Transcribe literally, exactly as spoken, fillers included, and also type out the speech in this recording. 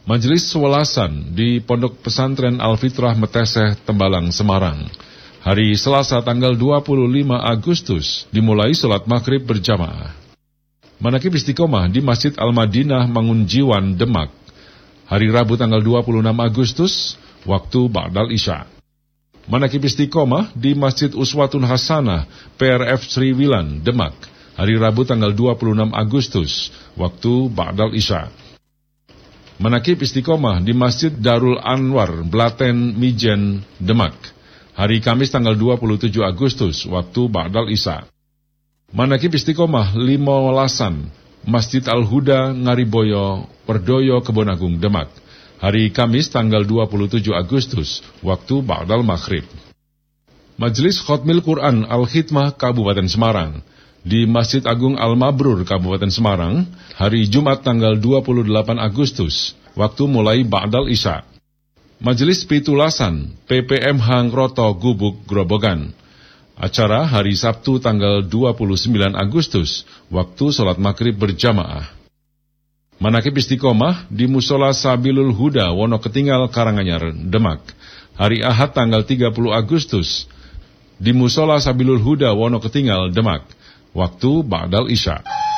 Majelis Swelasan di Pondok Pesantren Al-Fitrah Meteseh, Tembalang, Semarang. Hari Selasa tanggal dua puluh lima Agustus dimulai sholat maghrib berjamaah. Manakib Istiqomah di Masjid Al-Madinah Mangunjiwan, Demak. Hari Rabu tanggal dua puluh enam Agustus, waktu Ba'dal Isya. Manakib Istiqomah di Masjid Uswatun Hasanah P R F Sriwilan, Demak. Hari Rabu tanggal dua puluh enam Agustus, waktu Ba'dal Isya. Manakib Istiqomah di Masjid Darul Anwar Blaten Mijen, Demak. Hari Kamis tanggal dua puluh tujuh Agustus, waktu Ba'dal Isya. Manakib Istiqomah Limolasan Masjid Al-Huda Ngariboyo Perdoyo Kebonagung, Demak. Hari Kamis tanggal dua puluh tujuh Agustus, waktu Ba'dal Maghrib. Majelis Khotmil Quran Al-Khidmah Kabupaten Semarang di Masjid Agung Al-Mabrur Kabupaten Semarang. Hari Jumat tanggal dua puluh delapan Agustus, waktu mulai Ba'dal Isya. Majelis Pitulasan P P M Hangroto Gubuk Grobogan. Acara hari Sabtu tanggal dua puluh sembilan Agustus, waktu sholat maghrib berjamaah. Manakib Istiqomah di Musola Sabilul Huda Wonoketinggal Karanganyar, Demak. Hari Ahad tanggal tiga puluh Agustus di Musola Sabilul Huda Wonoketinggal, Demak. Waktu Ba'dal Isya.